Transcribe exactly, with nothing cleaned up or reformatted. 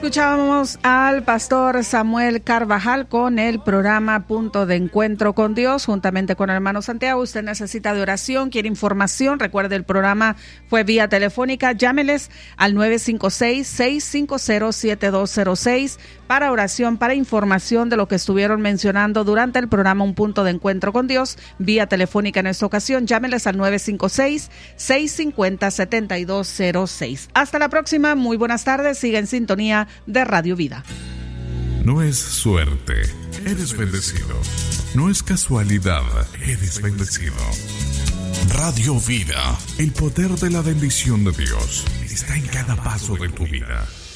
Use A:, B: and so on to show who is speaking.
A: Escuchábamos al pastor Samuel Carvajal con el programa Punto de Encuentro con Dios, juntamente con el hermano Santiago. Usted necesita de oración, quiere información, recuerde el programa fue vía telefónica, llámeles al nueve cinco seis, seis cinco cero, siete dos cero seis para oración, para información de lo que estuvieron mencionando durante el programa Un Punto de Encuentro con Dios, vía telefónica en esta ocasión. Llámeles al nueve cinco seis, seis cinco cero, siete dos cero seis. Hasta la próxima, muy buenas tardes, sigue en sintonía de Radio Vida.
B: No es suerte, eres bendecido. No es casualidad, eres bendecido. Radio Vida, el poder de la bendición de Dios está en cada paso de tu vida.